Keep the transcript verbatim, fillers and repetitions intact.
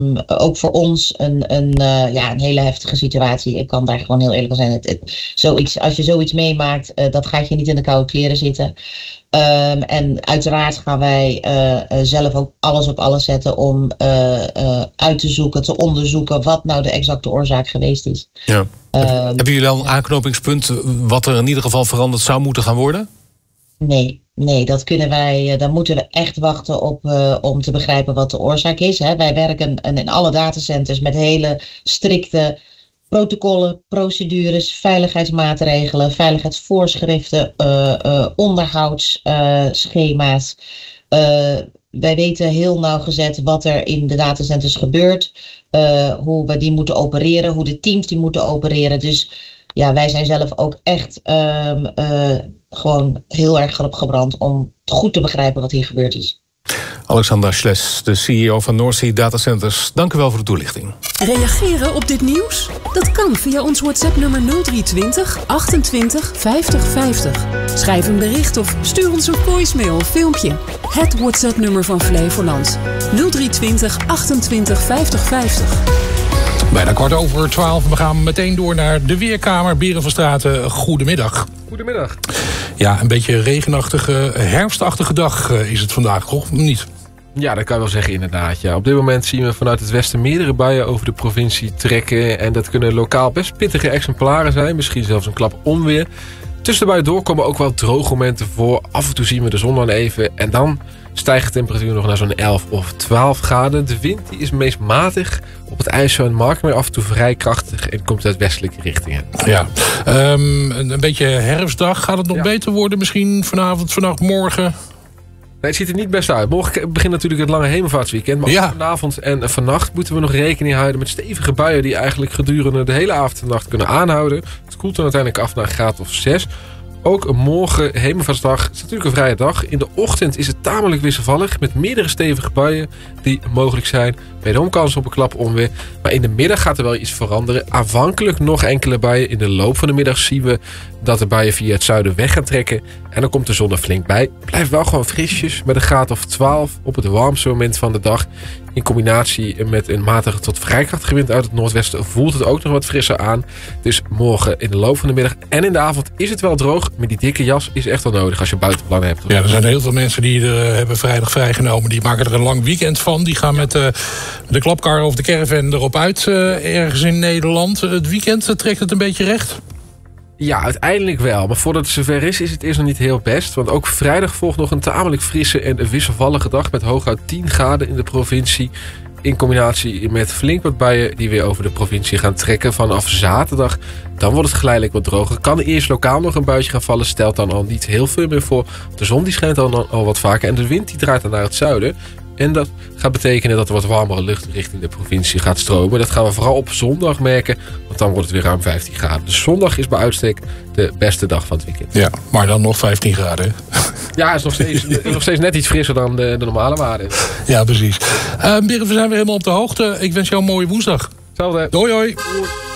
ook voor ons een, een, uh, ja, een hele heftige situatie. Ik kan daar gewoon heel eerlijk zijn. Het, het, zoiets, als je zoiets meemaakt, uh, dat gaat je niet in de koude kleren zitten. Um, en uiteraard gaan wij uh, uh, zelf ook alles op alles zetten om uh, uh, uit te zoeken, te onderzoeken wat nou de exacte oorzaak geweest is. Ja. Um, Hebben jullie al een aanknopingspunt wat er in ieder geval veranderd zou moeten gaan worden? Nee, nee, dat kunnen wij, dan moeten we echt wachten op uh, om te begrijpen wat de oorzaak is. Hè. Wij werken in alle datacenters met hele strikte protocollen, procedures, veiligheidsmaatregelen, veiligheidsvoorschriften, uh, uh, onderhoudsschema's. Uh, uh, wij weten heel nauwgezet wat er in de datacenters gebeurt, uh, hoe we die moeten opereren, hoe de teams die moeten opereren. Dus ja, wij zijn zelf ook echt uh, uh, gewoon heel erg erop gebrand om goed te begrijpen wat hier gebeurd is. Alexandra Schles, de C E O van Noordzee Datacenters. Dank u wel voor de toelichting. Reageren op dit nieuws? Dat kan via ons WhatsApp-nummer nul drie twintig achtentwintig vijftig vijftig. Schrijf een bericht of stuur ons een voicemail of filmpje. Het WhatsApp-nummer van Flevoland. nul drie twintig achtentwintig vijftig vijftig. Bijna kwart over twaalf. We gaan meteen door naar de Weerkamer. Beren van Straten, goedemiddag. Goedemiddag. Ja, een beetje regenachtige, herfstachtige dag is het vandaag, toch? Niet? Ja, dat kan je wel zeggen inderdaad. Ja. Op dit moment zien we vanuit het westen meerdere buien over de provincie trekken. En dat kunnen lokaal best pittige exemplaren zijn. Misschien zelfs een klap onweer. Tussen de buien door komen ook wel droge momenten voor. Af en toe zien we de zon dan even. En dan stijgt de temperatuur nog naar zo'n elf of twaalf graden. De wind die is meest matig. Op het IJssel en Marken, maar af en toe vrij krachtig en komt uit westelijke richtingen. Ja, um, een beetje herfstdag. Gaat het nog ja. beter worden misschien vanavond, vannacht, morgen? Nee, het ziet er niet best uit. Morgen begint natuurlijk het lange hemelvaartsweekend. Maar ja. vanavond en vannacht moeten we nog rekening houden met stevige buien die eigenlijk gedurende de hele avond en nacht kunnen aanhouden. Het koelt dan uiteindelijk af naar een graad of zes. Ook morgen, hemelvaartsdag, is natuurlijk een vrije dag. In de ochtend is het tamelijk wisselvallig met meerdere stevige buien die mogelijk zijn. Wederom kans op een klap onweer. Maar in de middag gaat er wel iets veranderen. Aanvankelijk nog enkele buien. In de loop van de middag zien we dat de buien via het zuiden weg gaan trekken. En dan komt de zon er flink bij. Blijft wel gewoon frisjes met een graad of twaalf op het warmste moment van de dag. In combinatie met een matige tot vrij krachtige wind uit het noordwesten voelt het ook nog wat frisser aan. Dus morgen in de loop van de middag en in de avond is het wel droog. Maar die dikke jas is echt wel nodig als je buitenplannen hebt. Ja, er zijn heel veel mensen die er hebben vrijdag vrijgenomen. Die maken er een lang weekend van. Die gaan met uh, de klapkar of de caravan erop uit uh, ergens in Nederland. Het weekend uh, trekt het een beetje recht? Ja, uiteindelijk wel. Maar voordat het zover is, is het eerst nog niet heel best. Want ook vrijdag volgt nog een tamelijk frisse en wisselvallige dag met hooguit tien graden in de provincie. In combinatie met flink wat buien die weer over de provincie gaan trekken vanaf zaterdag. Dan wordt het geleidelijk wat droger. Kan eerst lokaal nog een buitje gaan vallen. Stelt dan al niet heel veel meer voor. De zon die schijnt al, al wat vaker. En de wind die draait dan naar het zuiden. En dat gaat betekenen dat er wat warmere lucht richting de provincie gaat stromen. Dat gaan we vooral op zondag merken. Want dan wordt het weer ruim vijftien graden. Dus zondag is bij uitstek de beste dag van het weekend. Ja, maar dan nog vijftien graden. Ja, is nog steeds, nog steeds net iets frisser dan de, de normale waarde. Ja, precies. Uh, Beren, we zijn weer helemaal op de hoogte. Ik wens jou een mooie woensdag. Hetzelfde. Doei, hoi.